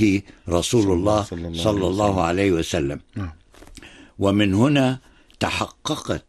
به رسول الله صلى الله عليه وسلم. ومن هنا تحققت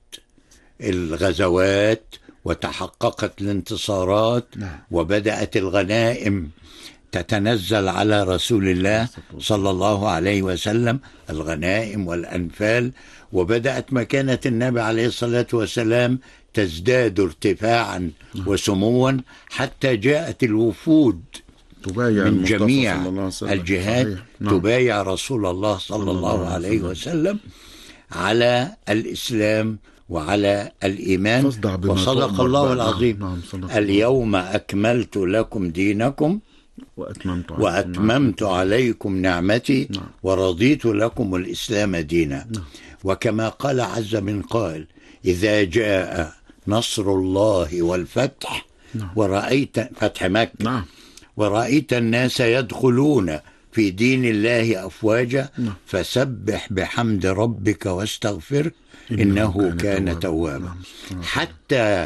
الغزوات وتحققت الانتصارات، وبدأت الغنائم تتنزل على رسول الله صلى الله عليه وسلم، الغنائم والأنفال، وبدأت مكانة النبي عليه الصلاة والسلام تزداد ارتفاعا وسموا، حتى جاءت الوفود من جميع الجهات تبايع رسول الله صلى الله عليه وسلم على الإسلام وعلى الإيمان. وصدق الله العظيم. اليوم أكملت لكم دينكم وأتممت عليكم نعمتي ورضيت لكم الإسلام دينا. وكما قال عز من قائل: إذا جاء نصر الله والفتح ورأيت فتح مكة ورأيت الناس يدخلون في دين الله أفواجا فسبح بحمد ربك واستغفره إنه كان توابا. حتى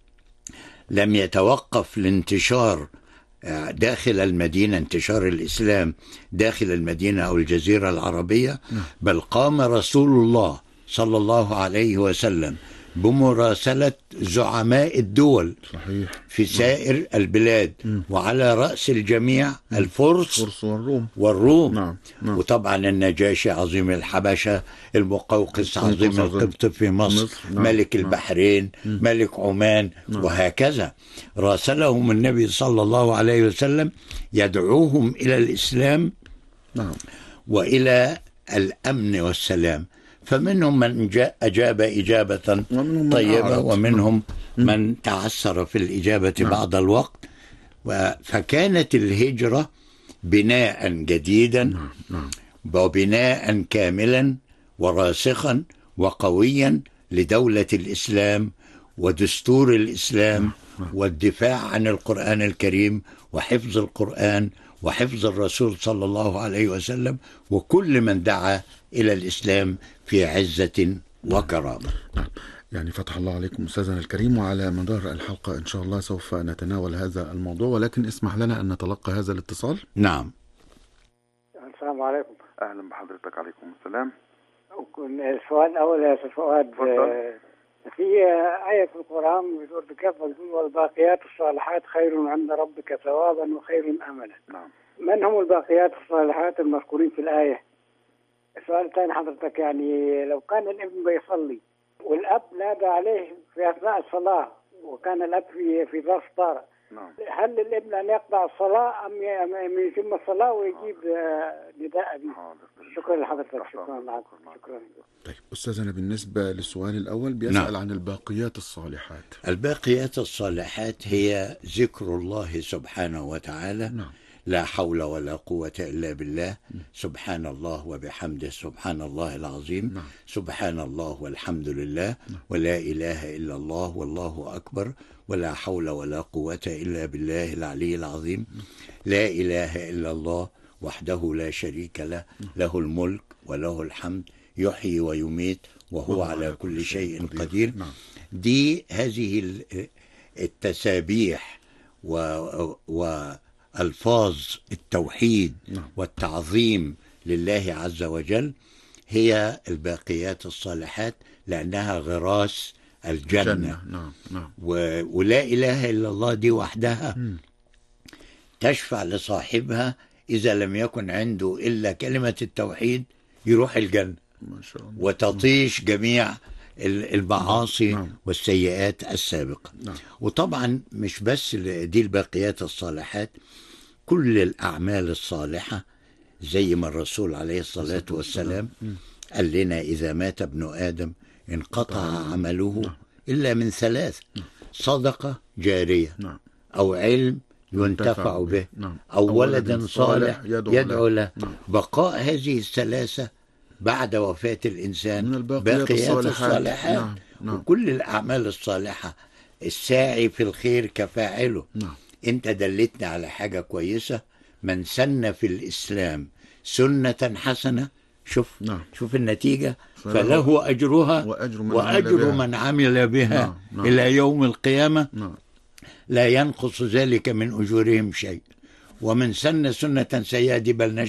لم يتوقف الانتشار داخل المدينة، انتشار الإسلام داخل المدينة أو الجزيرة العربية، بل قام رسول الله صلى الله عليه وسلم بمراسلة زعماء الدول في سائر البلاد، وعلى رأس الجميع الفرس والروم. وطبعا النجاشي عظيم الحبشة، المقوقس عظيم القبط في مصر، ملك البحرين، ملك عمان، وهكذا راسلهم النبي صلى الله عليه وسلم يدعوهم إلى الإسلام وإلى الأمن والسلام. فمنهم من أجاب إجابة طيبة، ومنهم من تعثر في الإجابة بعض الوقت. فكانت الهجرة بناء جديدا وبناء كاملا وراسخا وقويا لدولة الإسلام ودستور الإسلام والدفاع عن القرآن الكريم وحفظ القرآن وحفظ الرسول صلى الله عليه وسلم وكل من دعا إلى الإسلام في عزة وكرامة. يعني فتح الله عليكم أستاذنا الكريم. وعلى مدار الحلقة إن شاء الله سوف نتناول هذا الموضوع، ولكن اسمح لنا أن نتلقى هذا الاتصال. نعم. السلام عليكم. أهلا بحضرتك. عليكم السلام. السؤال الأول يا أستاذ فؤاد، في آية في القرآن بتقول: والباقيات الصالحات خير عند ربك ثوابا وخير أملا. نعم. من هم الباقيات الصالحات المذكورين في الآية؟ السؤال الثاني حضرتك، يعني لو كان الابن بيصلي والأب نادى عليه في أثناء الصلاة وكان الأب في ظرف طارئ، هل للابن أن يقطع الصلاة أم يتم الصلاة ويجيب نداء أبيه؟ شكرا لحضرتك. شكرا. طيب أستاذنا، بالنسبة للسؤال الأول بيسأل عن الباقيات الصالحات. الباقيات الصالحات هي ذكر الله سبحانه وتعالى. لا حول ولا قوة إلا بالله. سبحان الله وبحمده سبحان الله العظيم. سبحان الله والحمد لله ولا إله إلا الله والله أكبر ولا حول ولا قوة إلا بالله العلي العظيم. لا إله إلا الله وحده لا شريك له، له الملك وله الحمد، يحيي ويميت وهو على كل شيء قدير. دي هذه التسابيح وألفاظ التوحيد والتعظيم لله عز وجل هي الباقيات الصالحات، لأنها غراس الجنة. ولا إله إلا الله دي وحدها تشفع لصاحبها إذا لم يكن عنده إلا كلمة التوحيد يروح الجنة ما شاء الله، وتطيش جميع المعاصي والسيئات السابقة. وطبعا مش بس دي الباقيات الصالحات، كل الأعمال الصالحة زي ما الرسول عليه الصلاة والسلام قال لنا: إذا مات ابن آدم انقطع عمله إلا من ثلاث: صدقة جارية، أو علم ينتفع به، أو ولد صالح يدعو له. بقاء هذه الثلاثة بعد وفاة الإنسان باقيات الصالحات. وكل الأعمال الصالحة الساعي في الخير كفاعله. أنت دلتنا على حاجة كويسة: من سن في الإسلام سنة حسنة، شوف النتيجة، فله أجرها وأجر من عمل بها إلى يوم القيامة، لا ينقص ذلك من أجورهم شيء. ومن سن سنة سيئة، بل